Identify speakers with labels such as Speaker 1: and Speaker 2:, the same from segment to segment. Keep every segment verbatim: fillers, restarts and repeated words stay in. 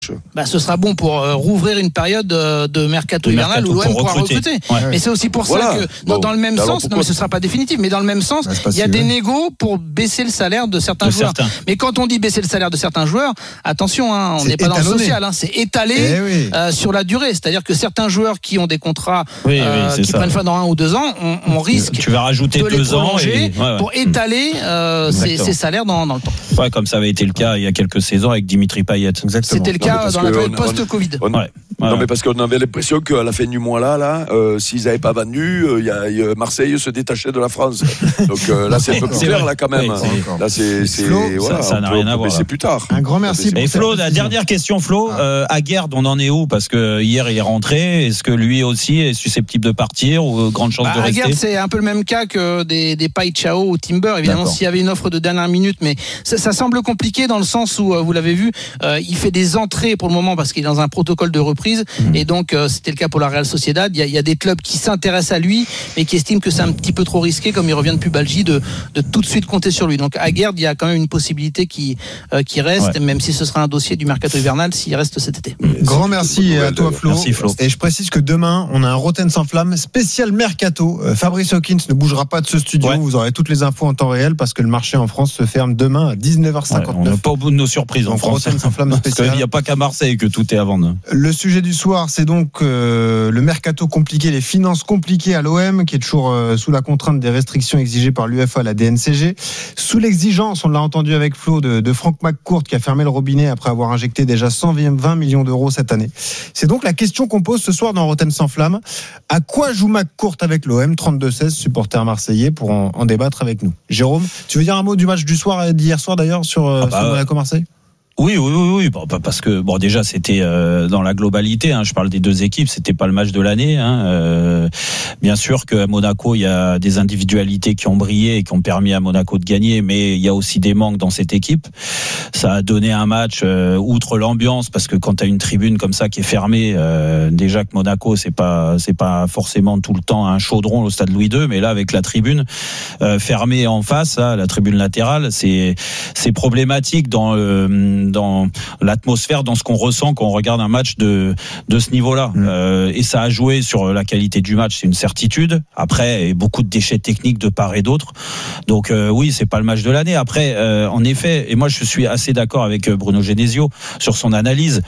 Speaker 1: Bah, ce sera bon pour euh, rouvrir une période euh, de mercato
Speaker 2: de
Speaker 1: hivernal où l'O M pourra recruter. recruter.
Speaker 2: Ouais.
Speaker 1: Mais c'est aussi pour
Speaker 3: voilà.
Speaker 1: ça que dans,
Speaker 3: bon,
Speaker 1: dans le même
Speaker 3: alors
Speaker 1: sens, non mais ce sera pas définitif, mais dans le même sens, il y a des négos pour baisser le salaire de certains
Speaker 2: de
Speaker 1: joueurs.
Speaker 2: Certains.
Speaker 1: Mais quand on dit baisser le salaire de certains joueurs, attention, hein, on n'est pas étalonné. Dans le social, hein, c'est étalé
Speaker 4: eh oui.
Speaker 1: euh, sur la durée. C'est-à-dire que certains joueurs qui ont des contrats
Speaker 2: oui,
Speaker 1: euh,
Speaker 2: oui,
Speaker 1: qui
Speaker 2: ça.
Speaker 1: prennent fin dans un ou deux ans, on, on risque
Speaker 2: tu vas rajouter
Speaker 1: de
Speaker 2: deux
Speaker 1: les
Speaker 2: ans et... ouais, ouais.
Speaker 1: pour étaler euh, ces, ces salaires dans, dans le temps.
Speaker 2: Ouais, comme ça avait été le cas il y a quelques saisons avec Dimitri Payet.
Speaker 4: Exactement.
Speaker 1: C'était le cas
Speaker 3: non,
Speaker 1: dans la période
Speaker 3: on,
Speaker 1: post-Covid.
Speaker 3: On,
Speaker 2: ouais.
Speaker 3: Non
Speaker 2: ouais.
Speaker 3: mais parce qu'on avait l'impression qu'à la fin du mois là, là, euh, s'ils n'avaient pas vendu, euh, y a, y a Marseille se détachait de la France. Donc euh, là c'est un peu plus clair là quand même.
Speaker 2: Oui,
Speaker 3: c'est... Là c'est, c'est
Speaker 4: Flo,
Speaker 3: voilà,
Speaker 2: ça, ça n'a rien à voir.
Speaker 3: C'est plus tard.
Speaker 4: Un grand merci.
Speaker 2: Et Flo, la dernière question, Flo,
Speaker 4: ah.
Speaker 2: euh, Aguerd, on en est où? Parce que hier il est rentré. Est-ce que lui aussi est susceptible de partir ou grande chance
Speaker 1: bah,
Speaker 2: de rester?
Speaker 1: Aguerd, c'est un peu le même cas que des, des Pai Chao ou Timber. Évidemment,
Speaker 2: D'accord.
Speaker 1: s'il y avait une offre de dernière minute, mais ça, ça semble compliqué dans le sens où, vous l'avez vu, euh, il fait des entrées pour le moment parce qu'il est dans un protocole de reprise. Mmh. Et donc, euh, c'était le cas pour la Real Sociedad. Il y a, il y a des clubs qui s'intéressent à lui, mais qui estiment que c'est un petit peu trop risqué, comme il revient de Pubalgie, de, de tout de suite compter sur lui. Donc, Aguerd, il y a quand même une possibilité qui, euh, qui reste, ouais. même si ce sera un dossier du mercato hivernal s'il reste cet été.
Speaker 4: Grand merci à toi, Flo.
Speaker 2: Merci, Flo.
Speaker 4: Et je précise que demain, on a un Roten sans flamme spécial mercato. Fabrice Hawkins ne bougera pas de ce studio. Ouais. Vous aurez toutes les infos en temps réel parce que le marché en France se ferme demain à dix-neuf heures cinquante-neuf. Ouais,
Speaker 2: on n'est pas au bout de nos surprises en France.
Speaker 4: Roten sans flamme spécial.
Speaker 2: Il n'y a pas qu'à Marseille que tout est à vendre.
Speaker 4: Le sujet du soir, c'est donc euh, le mercato compliqué, les finances compliquées à l'O M, qui est toujours euh, sous la contrainte des restrictions exigées par l'U E F A, la D N C G. Sous l'exigence, on l'a entendu avec Flo, de, de Franck McCourt qui a fermé le robinet après avoir injecté déjà cent vingt millions d'euros cette année. C'est donc la question qu'on pose ce soir dans Roten sans flamme. À quoi joue McCourt avec l'O M? trente-deux seize, supporter marseillais, pour en, en débattre avec nous. Jérôme, tu veux dire un mot du match du soir, d'hier soir d'ailleurs, sur, ah bah, sur Monaco Marseille?
Speaker 2: Oui, oui, oui, oui. Bon, parce que bon, déjà c'était euh, dans la globalité. Hein, je parle des deux équipes. C'était pas le match de l'année. Hein, euh, bien sûr qu'à Monaco, il y a des individualités qui ont brillé et qui ont permis à Monaco de gagner, mais il y a aussi des manques dans cette équipe. Ça a donné un match euh, outre l'ambiance, parce que quand tu as une tribune comme ça qui est fermée, euh, déjà que Monaco c'est pas c'est pas forcément tout le temps un chaudron au stade Louis deux, mais là avec la tribune euh, fermée en face, là, la tribune latérale, c'est c'est problématique dans le dans l'atmosphère, dans ce qu'on ressent quand on regarde un match de de ce niveau-là. Mmh. Euh, et ça a joué sur la qualité du match, c'est une certitude. Après, il y a beaucoup de déchets techniques de part et d'autre. Donc euh, oui, c'est pas le match de l'année. Après, euh, en effet, et moi je suis assez d'accord avec Bruno Genesio sur son analyse.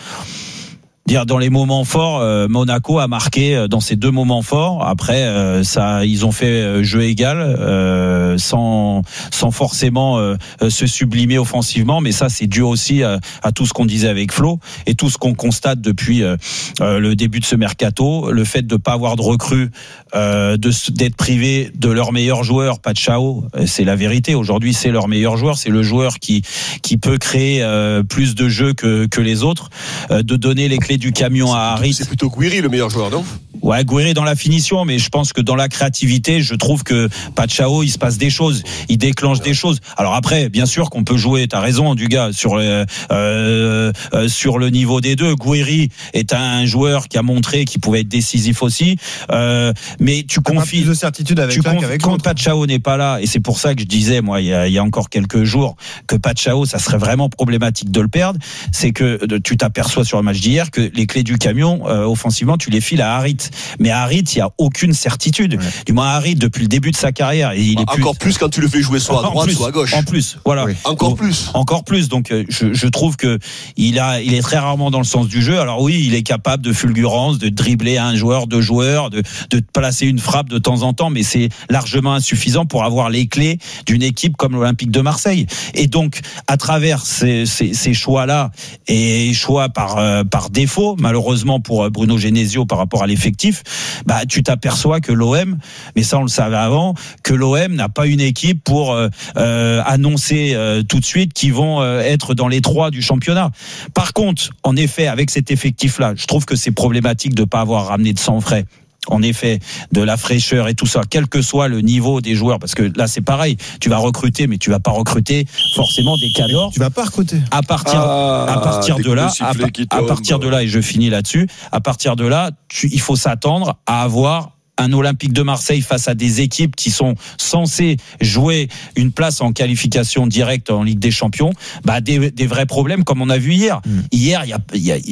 Speaker 2: Dire dans les moments forts, euh, Monaco a marqué euh, dans ces deux moments forts. Après, euh, ça, ils ont fait euh, jeu égal, euh, sans sans forcément euh, se sublimer offensivement. Mais ça, c'est dû aussi à, à tout ce qu'on disait avec Flo et tout ce qu'on constate depuis euh, euh, le début de ce mercato. Le fait de pas avoir de recrues, euh, de d'être privé de leur meilleur joueur, Pachao, c'est la vérité. Aujourd'hui, c'est leur meilleur joueur. C'est le joueur qui qui peut créer euh, plus de jeux que que les autres, euh, de donner les clés du camion
Speaker 5: c'est
Speaker 2: à
Speaker 5: plutôt,
Speaker 2: Harit.
Speaker 5: C'est plutôt Gouiri le meilleur joueur, non?
Speaker 2: Ouais, Gouiri dans la finition, mais je pense que dans la créativité, je trouve que Pachao, il se passe des choses, il déclenche des choses. Alors après, bien sûr qu'on peut jouer, t'as raison du gars, sur euh, euh, sur le niveau des deux. Gouiri est un joueur qui a montré qu'il pouvait être décisif aussi, euh, mais tu
Speaker 4: T'as
Speaker 2: confies
Speaker 4: pas plus de certitude avec
Speaker 2: tu
Speaker 4: l'un
Speaker 2: conf...
Speaker 4: qu'avec
Speaker 2: quand
Speaker 4: l'autre.
Speaker 2: Pachao n'est pas là, et c'est pour ça que je disais moi il y a, il y a encore quelques jours que Pachao, ça serait vraiment problématique de le perdre. C'est que tu t'aperçois sur le match d'hier que les clés du camion euh, offensivement, tu les files à Harit. Mais à Harit, il y a aucune certitude. Ouais. Du moins Harit depuis le début de sa carrière, et il est
Speaker 5: encore
Speaker 2: plus...
Speaker 5: plus quand tu le fais jouer soit à droite,
Speaker 2: plus,
Speaker 5: soit à gauche.
Speaker 2: En plus, voilà.
Speaker 5: Oui. Encore Donc, plus.
Speaker 2: Encore plus. Donc je, je trouve que il a, il est très rarement dans le sens du jeu. Alors oui, il est capable de fulgurance, de dribbler un joueur, deux joueurs, de, de placer une frappe de temps en temps, mais c'est largement insuffisant pour avoir les clés d'une équipe comme l'Olympique de Marseille. Et donc, à travers ces, ces, ces choix-là, et choix par, euh, par défaut, malheureusement pour Bruno Genesio par rapport à l'effectif, bah, tu t'aperçois que l'O M, mais ça on le savait avant, que l'O M n'a pas une équipe pour euh, euh, annoncer euh, tout de suite qu'ils vont euh, être dans les trois du championnat. Par contre, en effet, avec cet effectif-là, je trouve que c'est problématique de ne pas avoir ramené de sang frais. En effet, de la fraîcheur et tout ça, quel que soit le niveau des joueurs, parce que là c'est pareil, tu vas recruter, mais tu vas pas recruter forcément des cadors.
Speaker 4: Tu vas pas recruter.
Speaker 2: À partir,
Speaker 3: ah,
Speaker 2: à partir de là, à, à partir de là, et je finis là-dessus, à partir de là, tu, il faut s'attendre à avoir un Olympique de Marseille face à des équipes qui sont censées jouer une place en qualification directe en Ligue des Champions, bah des, des vrais problèmes comme on a vu hier. Mmh. Hier, il y a, y a